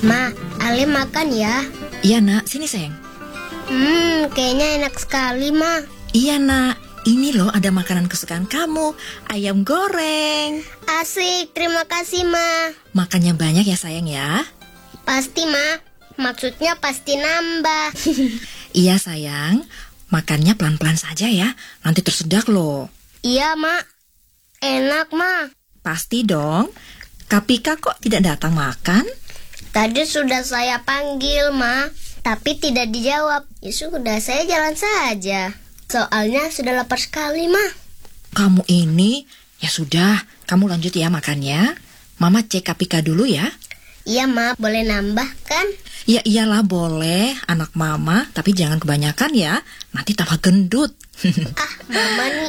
Ma, Ale makan ya. Iya nak, sini sayang. Kayaknya enak sekali, Ma. Iya nak, ini loh ada makanan kesukaan kamu, ayam goreng. Asik, terima kasih, Ma. Makannya banyak ya sayang ya. Pasti, Ma. Maksudnya pasti nambah. Iya sayang, makannya pelan-pelan saja ya, nanti tersedak loh. Iya, Ma. Enak, Ma. Pasti dong. Kapika kok tidak datang makan? Tadi sudah saya panggil, Ma. Tapi tidak dijawab. Ya sudah, saya jalan saja. Soalnya sudah lapar sekali, Ma. Kamu ini, ya sudah, kamu lanjut ya makannya. Mama cek Kapika dulu ya. Iya, Ma. Boleh nambah kan? Ya iyalah boleh, anak mama, tapi jangan kebanyakan ya, nanti tambah gendut. Mama nih